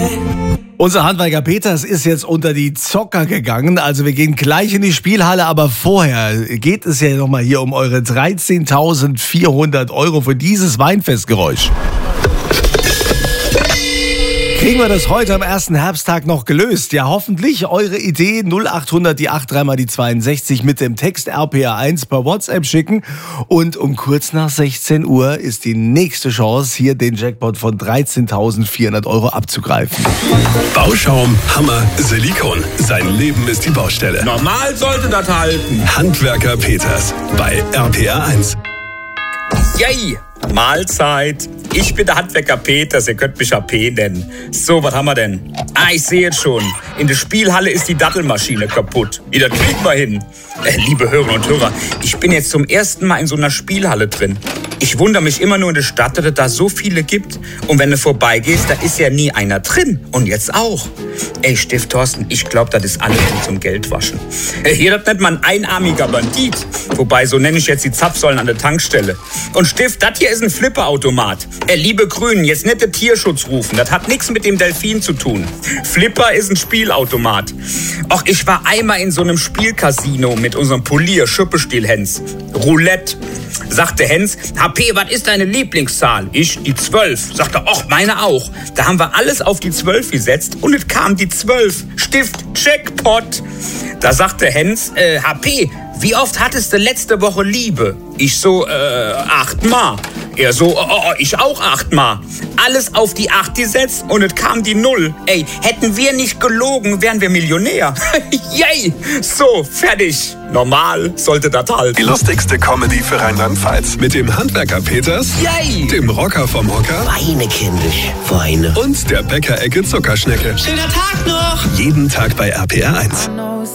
Unser Handwerker Peters ist jetzt unter die Zocker gegangen. Also wir gehen gleich in die Spielhalle, aber vorher geht es ja nochmal hier um eure 13.400 € für dieses Weinfestgeräusch. Kriegen wir das heute am ersten Herbsttag noch gelöst? Ja, hoffentlich. Eure Idee 0800 die 83 mal die 62 mit dem Text RPA1 per WhatsApp schicken. Und um kurz nach 16 Uhr ist die nächste Chance, hier den Jackpot von 13.400 € abzugreifen. Bauschaum, Hammer, Silikon. Sein Leben ist die Baustelle. Normal sollte das halten. Handwerker Peters bei RPA1. Yay! Mahlzeit. Ich bin der Handwerker Peters, ihr könnt mich AP nennen. So, was haben wir denn? Ich sehe jetzt schon. In der Spielhalle ist die Dattelmaschine kaputt. Wie, das kriegen wir hin. Liebe Hörer und Hörer, ich bin jetzt zum ersten Mal in so einer Spielhalle drin. Ich wundere mich immer nur in der Stadt, dass es da so viele gibt. Und wenn du vorbeigehst, da ist ja nie einer drin. Und jetzt auch. Stift Thorsten, ich glaube, das ist alles zum Geldwaschen. Hier, das nennt man einarmiger Bandit. Wobei, so nenne ich jetzt die Zapfsäulen an der Tankstelle. Und Stift, das hier ist ein Flipperautomat. Liebe Grünen, jetzt nicht den Tierschutz rufen. Das hat nichts mit dem Delfin zu tun. Flipper ist ein Spielautomat. Och, ich war einmal in so einem Spielcasino mit unserem Polier, Schuppestiel Hens. Roulette. Sagte Hens, HP, was ist deine Lieblingszahl? Ich, die 12. Sagte, och, meine auch. Da haben wir alles auf die 12 gesetzt und es kam die 12. Stift, Jackpot. Da sagte Hens, HP, wie oft hattest du letzte Woche Liebe? Ich so, 8-mal. Er so, ich auch 8-mal. Alles auf die 8 gesetzt und es kam die 0. Hätten wir nicht gelogen, wären wir Millionär. Yay! So, fertig. Normal sollte das halten. Die lustigste Comedy für Rheinland-Pfalz. Mit dem Handwerker Peters, Yay! dem Rocker vom Hocker Weine, kindisch, Weine. und der Bäckerecke Zuckerschnecke. Schöner Tag noch! Jeden Tag bei RPA1.